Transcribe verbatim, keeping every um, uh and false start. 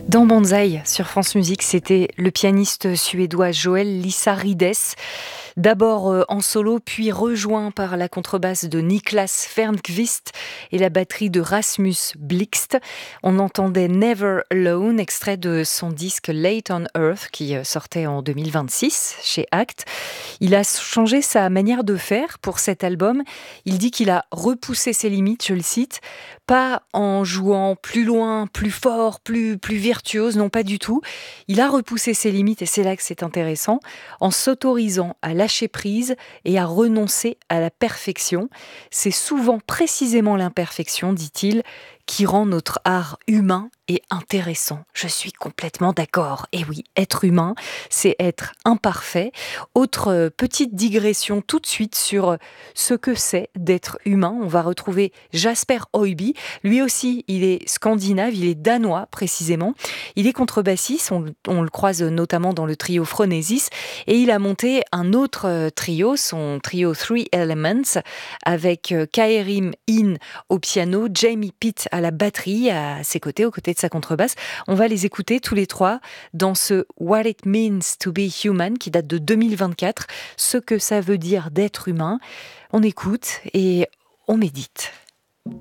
Dans Banzai, sur France Musique, c'était le pianiste suédois Joel Lissarides, d'abord euh, en solo, puis rejoint par la contrebasse de Niklas Fernqvist et la batterie de Rasmus Blixt. On entendait Never Alone, extrait de son disque Late on Earth, qui euh, sortait en deux mille vingt-six chez Actes. Il a changé sa manière de faire pour cet album. Il dit qu'il a repoussé ses limites, je le cite, pas en jouant plus loin, plus fort, plus, plus virtuose, non pas du tout. Il a repoussé ses limites, et c'est là que c'est intéressant, en s'autorisant à lâcher prise et à renoncer à la perfection. C'est souvent précisément l'imperfection, dit-il, qui rend notre art humain et intéressant. Je suis complètement d'accord. Et oui, être humain, c'est être imparfait. Autre euh, petite digression tout de suite sur ce que c'est d'être humain. On va retrouver Jasper Højby. Lui aussi, il est scandinave, il est danois précisément. Il est contrebassiste, on, on le croise notamment dans le trio Phronesis, et il a monté un autre euh, trio, son trio Three Elements, avec euh, Kaerim In au piano, Jamie Pitt à la batterie, à ses côtés, aux côtés de sa contrebasse. On va les écouter tous les trois dans ce What It Means to Be Human qui date de deux mille vingt-quatre, ce que ça veut dire d'être humain. On écoute et on médite.